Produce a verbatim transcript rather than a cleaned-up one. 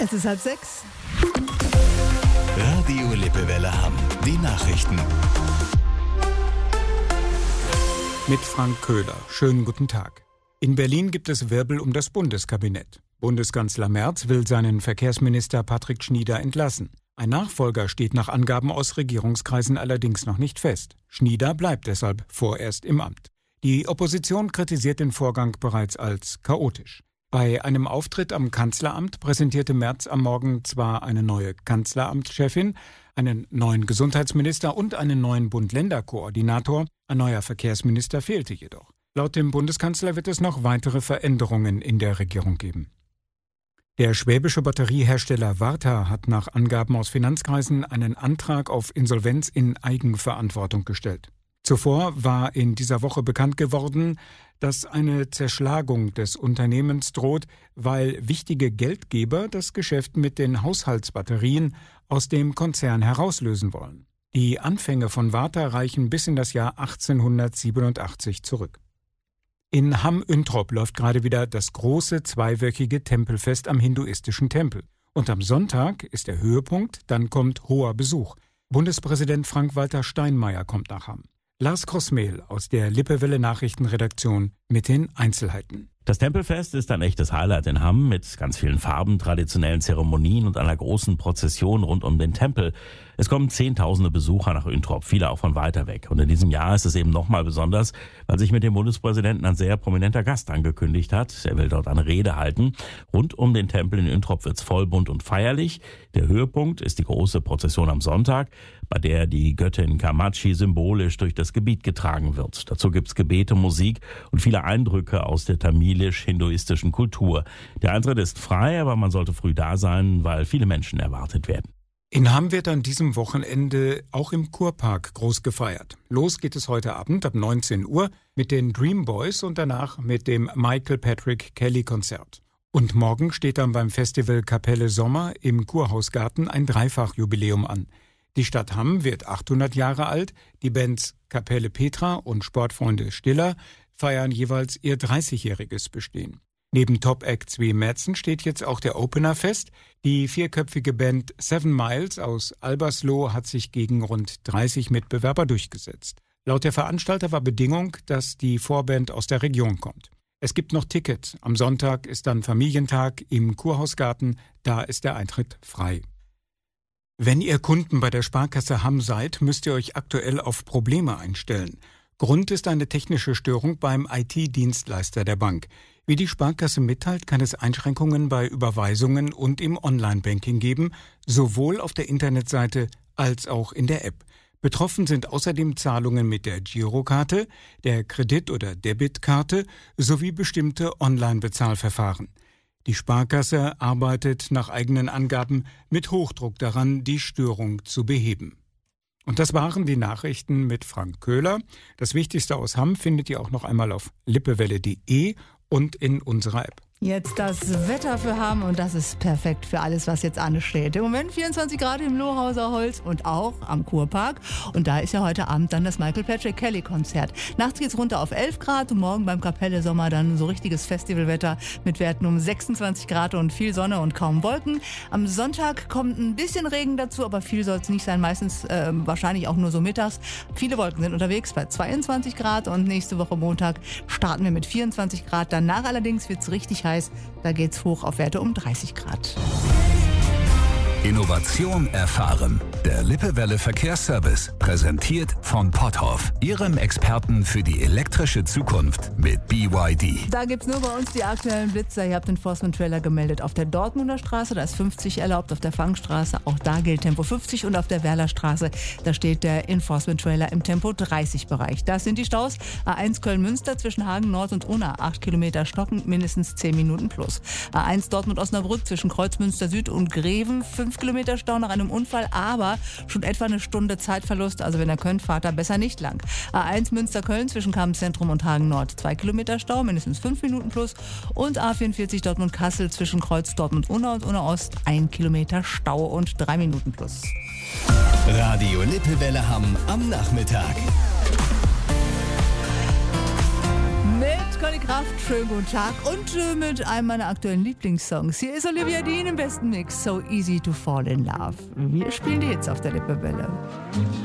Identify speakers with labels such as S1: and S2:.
S1: Es ist halb sechs.
S2: Radio Lippewelle Hamm. Die Nachrichten.
S3: Mit Frank Köhler. Schönen guten Tag. In Berlin gibt es Wirbel um das Bundeskabinett. Bundeskanzler Merz will seinen Verkehrsminister Patrick Schnieder entlassen. Ein Nachfolger steht nach Angaben aus Regierungskreisen allerdings noch nicht fest. Schnieder bleibt deshalb vorerst im Amt. Die Opposition kritisiert den Vorgang bereits als chaotisch. Bei einem Auftritt am Kanzleramt präsentierte Merz am Morgen zwar eine neue Kanzleramtschefin, einen neuen Gesundheitsminister und einen neuen Bund-Länder-Koordinator, ein neuer Verkehrsminister fehlte jedoch. Laut dem Bundeskanzler wird es noch weitere Veränderungen in der Regierung geben. Der schwäbische Batteriehersteller Varta hat nach Angaben aus Finanzkreisen einen Antrag auf Insolvenz in Eigenverantwortung gestellt. Zuvor war in dieser Woche bekannt geworden, dass eine Zerschlagung des Unternehmens droht, weil wichtige Geldgeber das Geschäft mit den Haushaltsbatterien aus dem Konzern herauslösen wollen. Die Anfänge von Varta reichen bis in das Jahr achtzehnhundertsiebenundachtzig zurück. In Hamm-Üntrop läuft gerade wieder das große zweiwöchige Tempelfest am hinduistischen Tempel. Und am Sonntag ist der Höhepunkt, dann kommt hoher Besuch. Bundespräsident Frank-Walter Steinmeier kommt nach Hamm. Lars Krossmehl aus der Lippewelle Nachrichtenredaktion mit den Einzelheiten.
S4: Das Tempelfest ist ein echtes Highlight in Hamm mit ganz vielen Farben, traditionellen Zeremonien und einer großen Prozession rund um den Tempel. Es kommen zehntausende Besucher nach Üntrop, viele auch von weiter weg. Und in diesem Jahr ist es eben nochmal besonders, weil sich mit dem Bundespräsidenten ein sehr prominenter Gast angekündigt hat. Er will dort eine Rede halten. Rund um den Tempel in Üntrop wird's voll, bunt und feierlich. Der Höhepunkt ist die große Prozession am Sonntag, bei der die Göttin Kamachi symbolisch durch das Gebiet getragen wird. Dazu gibt's Gebete, Musik und viele Eindrücke aus der tamilisch-hinduistischen Kultur. Der Eintritt ist frei, aber man sollte früh da sein, weil viele Menschen erwartet werden.
S3: In Hamm wird an diesem Wochenende auch im Kurpark groß gefeiert. Los geht es heute Abend ab neunzehn Uhr mit den Dream Boys und danach mit dem Michael Patrick Kelly Konzert. Und morgen steht dann beim Festival Kapelle Sommer im Kurhausgarten ein Dreifachjubiläum an. Die Stadt Hamm wird achthundert Jahre alt, die Bands Kapelle Petra und Sportfreunde Stiller feiern jeweils ihr dreißigjähriges Bestehen. Neben Top-Acts wie Madsen steht jetzt auch der Opener fest. Die vierköpfige Band Seven Miles aus Albersloh hat sich gegen rund dreißig Mitbewerber durchgesetzt. Laut der Veranstalter war Bedingung, dass die Vorband aus der Region kommt. Es gibt noch Tickets. Am Sonntag ist dann Familientag im Kurhausgarten. Da ist der Eintritt frei. Wenn ihr Kunden bei der Sparkasse Hamm seid, müsst ihr euch aktuell auf Probleme einstellen. Grund ist eine technische Störung beim I T-Dienstleister der Bank. Wie die Sparkasse mitteilt, kann es Einschränkungen bei Überweisungen und im Online-Banking geben, sowohl auf der Internetseite als auch in der App. Betroffen sind außerdem Zahlungen mit der Girokarte, der Kredit- oder Debitkarte sowie bestimmte Online-Bezahlverfahren. Die Sparkasse arbeitet nach eigenen Angaben mit Hochdruck daran, die Störung zu beheben. Und das waren die Nachrichten mit Frank Köhler. Das Wichtigste aus Hamm findet ihr auch noch einmal auf lippewelle punkt de und in unserer App.
S1: Jetzt das Wetter für Hamm und das ist perfekt für alles, was jetzt ansteht. Im Moment vierundzwanzig Grad im Lohhauser Holz und auch am Kurpark. Und da ist ja heute Abend dann das Michael Patrick Kelly Konzert. Nachts geht's runter auf elf Grad und morgen beim Kapelle Sommer dann so richtiges Festivalwetter mit Werten um sechsundzwanzig Grad und viel Sonne und kaum Wolken. Am Sonntag kommt ein bisschen Regen dazu, aber viel soll es nicht sein. Meistens äh, wahrscheinlich auch nur so mittags. Viele Wolken sind unterwegs bei zweiundzwanzig Grad und nächste Woche Montag starten wir mit vierundzwanzig Grad. Danach allerdings wird's richtig heiß. Da geht's hoch auf Werte um dreißig Grad.
S2: Innovation erfahren. Der Lippewelle Verkehrsservice, präsentiert von Potthoff, Ihrem Experten für die elektrische Zukunft mit B Y D.
S1: Da gibt's nur bei uns die aktuellen Blitzer. Ihr habt Enforcement-Trailer gemeldet auf der Dortmunder Straße, da ist fünfzig erlaubt, auf der Fangstraße, auch da gilt Tempo fünfzig und auf der Werler Straße, da steht der Enforcement-Trailer im Tempo dreißig Bereich. Das sind die Staus. A eins Köln-Münster zwischen Hagen Nord und Unna, acht Kilometer stockend, mindestens zehn Minuten plus. A eins Dortmund-Osnabrück zwischen Kreuzmünster Süd und Greven, fünf Kilometer Stau nach einem Unfall, aber schon etwa eine Stunde Zeitverlust. Also wenn ihr könnt, fahrt da besser nicht lang. A eins Münster-Köln zwischen Kammzentrum und Hagen Nord, zwei Kilometer Stau, mindestens fünf Minuten plus. Und A vierundvierzig Dortmund-Kassel zwischen Kreuz Dortmund-Unna und Unna-Ost, ein Kilometer Stau und drei Minuten plus.
S2: Radio Lippewelle Hamm am Nachmittag.
S1: Mit Conny Kraft, schönen guten Tag und äh, mit einem meiner aktuellen Lieblingssongs. Hier ist Olivia Dean im besten Mix, So Easy to Fall in Love. Wir spielen die Hits auf der Lippewelle.